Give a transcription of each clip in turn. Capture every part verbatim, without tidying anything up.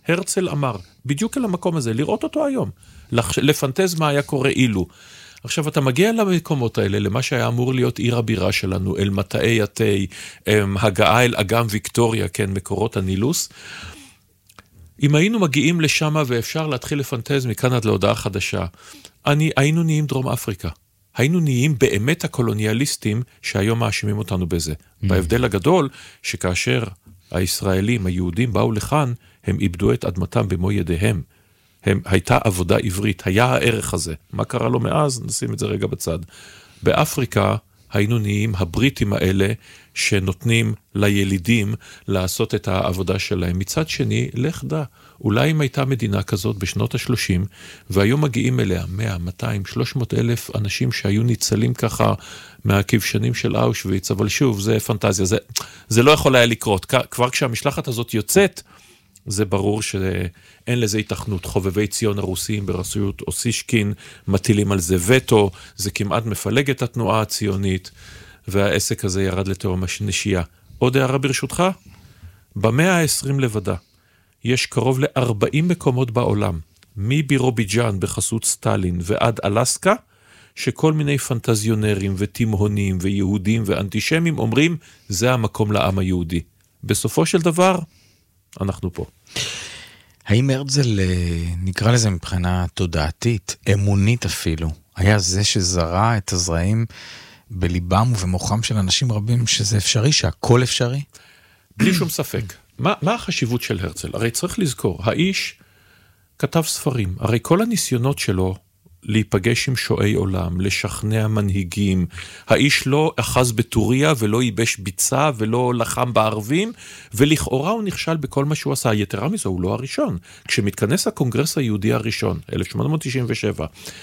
הרצל אמר, בדיוק אל המקום הזה, לראות אותו היום, לפנטז מה היה קורה אילו. עכשיו, אתה מגיע למקומות האלה, למה שהיה אמור להיות עיר הבירה שלנו, אל מטעי התי, הגעה אל אגם ויקטוריה, כן, מקורות הנילוס. אם היינו מגיעים לשם ואפשר להתחיל לפנטז מכאן עד להודעה חדשה, אני, היינו נהיים דרום אפריקה. היינו נהיים באמת הקולוניאליסטים שהיום מאשימים אותנו בזה. Mm. בהבדל הגדול, שכאשר הישראלים, היהודים באו לכאן, הם איבדו את אדמתם במו ידיהם. הם, הייתה עבודה עברית, היה הערך הזה. מה קרה לו מאז? נשים את זה רגע בצד. באפריקה היינו נהיים הבריטים האלה שנותנים לילידים לעשות את העבודה שלהם. מצד שני, לך דע, אולי אם הייתה מדינה כזאת בשנות ה-שלושים, והיום מגיעים אליה מאה, מאתיים, שלוש מאות אלף אנשים שהיו ניצלים ככה מהכבשנים של אושוויץ, אבל שוב, זה פנטזיה, זה, זה לא יכול היה לקרות. כבר כשהמשלחת הזאת יוצאת, זה ברור שאין לזה התכנות. חובבי ציון הרוסיים ברשויות אוסישקין מטילים על זה וטו, זה כמעט מפלג את התנועה הציונית, והעסק הזה ירד לתהום נשייה. עוד הערה ברשותך? במאה ה-עשרים לבדה, יש קרוב ל-ארבעים מקומות בעולם, מבירוביג'אן בחסות סטלין ועד אלסקה, שכל מיני פנטזיונרים ותימהונים ויהודים ואנטישמים אומרים, זה המקום לעם היהודי. בסופו של דבר, אנחנו פה. האם הרצל, נקרא לזה מבחינה תודעתית, אמונית אפילו, היה זה שזרע את הזרעים בליבם ובמוחם של אנשים רבים, שזה אפשרי, שהכל אפשרי? בלי שום ספק. מה, מה החשיבות של הרצל? הרי צריך לזכור, האיש כתב ספרים, הרי כל הניסיונות שלו להיפגש עם שואי עולם, לשכנע מנהיגים, האיש לא אחז בטוריה ולא ייבש ביצה ולא לחם בערבים, ולכאורה הוא נכשל בכל מה שהוא עשה. יתרה מזו, הוא לא הראשון. כשמתכנס הקונגרס היהודי הראשון, אלף שמונה מאות תשעים ושבע,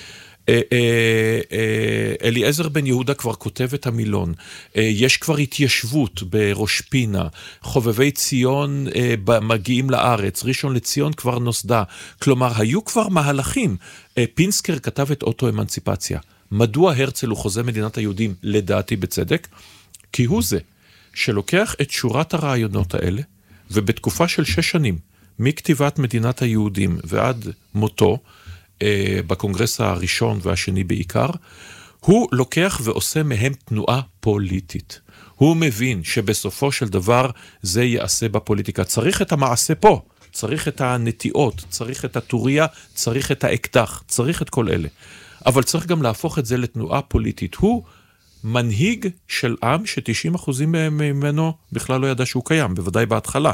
אליעזר בן יהודה כבר כותב את המילון, יש כבר התיישבות בראש פינה, חובבי ציון מגיעים לארץ, ראשון לציון כבר נוסדה, כלומר היו כבר מהלכים. פינסקר כתב את אוטו-אמנציפציה. מדוע הרצל הוא חוזה מדינת היהודים? לדעתי בצדק, כי הוא זה שלוקח את שורת הרעיונות האלה, ובתקופה של שש שנים, מכתיבת מדינת היהודים ועד מותו, בקונגרס הראשון והשני בעיקר, הוא לוקח ועושה מהם תנועה פוליטית. הוא מבין שבסופו של דבר זה יעשה בפוליטיקה. צריך את המעשה פה, צריך את הנטיעות, צריך את הטוריה, צריך את האקדח, צריך את כל אלה. אבל צריך גם להפוך את זה לתנועה פוליטית. הוא מנהיג של עם ש-תשעים אחוזים ממנו בכלל לא ידע שהוא קיים, בוודאי בהתחלה.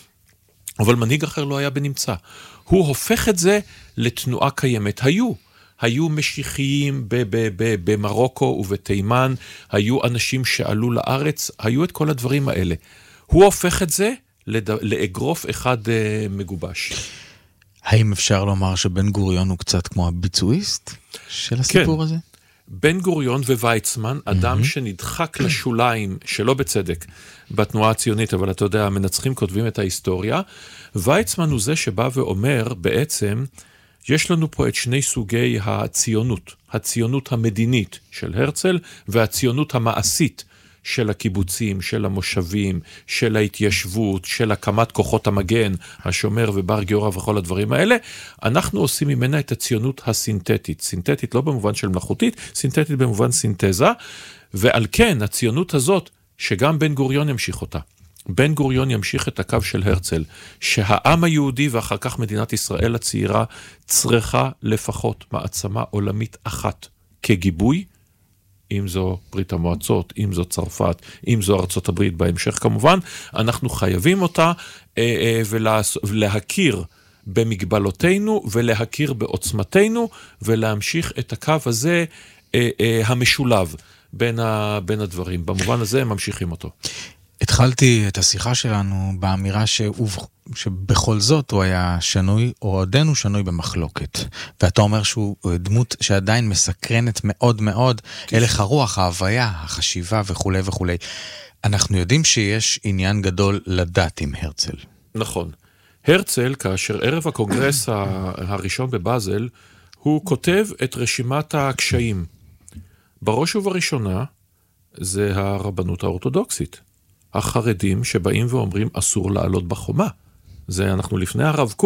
אבל מנהיג אחר לא היה בנמצא. הוא הופך את זה לתנועה קיימת. היו, היו משיחיים במרוקו ובתימן, היו אנשים שעלו לארץ, היו את כל הדברים האלה. הוא הופך את זה לאגרוף אחד מגובש. האם אפשר לומר שבן גוריון הוא קצת כמו הביצועיסט של הסיפור הזה? בן גוריון וויצמן, אדם שנדחק לשוליים, שלא בצדק, בתנועה הציונית, אבל אתה יודע, המנצחים כותבים את ההיסטוריה, ויצמן הוא זה שבא ואומר, בעצם, יש לנו פה את שני סוגי הציונות, הציונות המדינית של הרצל, והציונות המעשית של הקיבוצים, של המושבים, של ההתיישבות, של הקמת כוחות המגן, השומר ובר גיורא וכל הדברים האלה, אנחנו עושים ממנה את הציונות הסינתטית. סינתטית לא במובן של מלאכותית, סינתטית במובן סינתזה, ועל כן הציונות הזאת, שגם בן גוריון ימשיך אותה. בן גוריון ימשיך את הקו של הרצל, שהעם היהודי ואחר כך מדינת ישראל הצעירה צריכה לפחות מעצמה עולמית אחת כגיבוי, אם זו ברית המועצות, אם זו צרפת, אם זו ארצות הברית בהמשך כמובן, אנחנו חייבים אותה אה, אה, ולהכיר במגבלותינו ולהכיר בעוצמתנו ולהמשיך את הקו הזה אה, אה, המשולב בין, ה, בין הדברים. במובן הזה הם ממשיכים אותו. התחלתי את השיחה שלנו באמירה שוב, שבכל זאת הוא היה שנוי, או עודנו שנוי במחלוקת. ואתה אומר שהוא דמות שעדיין מסקרנת מאוד מאוד, הלך הרוח, ההוויה, החשיבה וכו' וכו'. אנחנו יודעים שיש עניין גדול לדת עם הרצל. נכון. הרצל, כאשר ערב הקונגרס הראשון בבאזל, הוא כותב את רשימת הקשיים. בראש ובראשונה, זה הרבנות האורתודוקסית. החרדים שבאים ואומרים אסור לעלות בחומה. זה אנחנו לפני הרב קוק.